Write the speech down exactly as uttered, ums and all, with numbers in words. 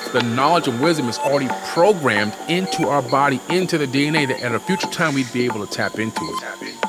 the knowledge and wisdom is already programmed into our body, into the D N A, that at a future time we'd be able to tap into it.